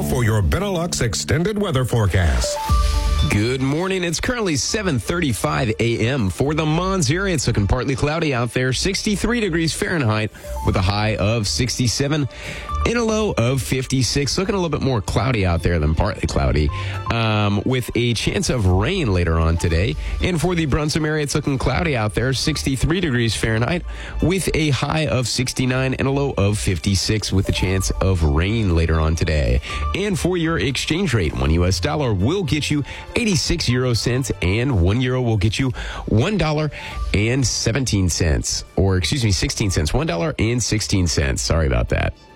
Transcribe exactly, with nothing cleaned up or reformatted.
for your Benelux extended weather forecast. Good morning. It's currently seven thirty-five a.m. for the Mons area. It's looking partly cloudy out there, sixty-three degrees Fahrenheit with a high of sixty-seven and a low of fifty-six. Looking a little bit more cloudy out there than partly cloudy, um, with a chance of rain later on today. And for the Brunsum area, it's looking cloudy out there, sixty-three degrees Fahrenheit with a high of sixty-nine and a low of fifty-six with a chance of rain later on today. And for your exchange rate, one U S dollar will get you eighty-six euro cents, and one euro will get you one dollar and seventeen cents, or excuse me, sixteen cents, one dollar and sixteen cents. Sorry about that.